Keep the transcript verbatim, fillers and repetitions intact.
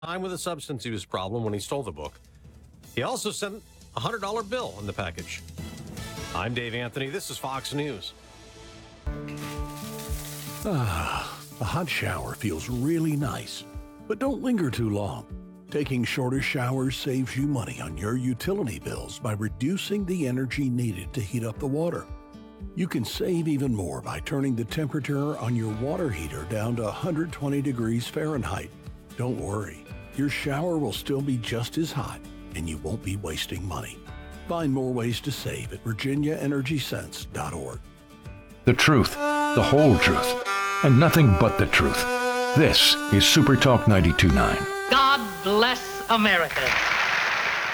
Time with a substance use problem when he stole the book. He also sent a one hundred dollar bill in the package. I'm Dave Anthony. This is Fox News. Ah, a hot shower feels really nice, but don't linger too long. Taking shorter showers saves you money on your utility bills by reducing the energy needed to heat up the water. You can save even more by turning the temperature on your water heater down to one hundred twenty degrees Fahrenheit. Don't worry, your shower will still be just as hot and you won't be wasting money. Find more ways to save at virginia energy sense dot org. The truth, the whole truth, and nothing but the truth. This is Super Talk ninety-two point nine. God bless America.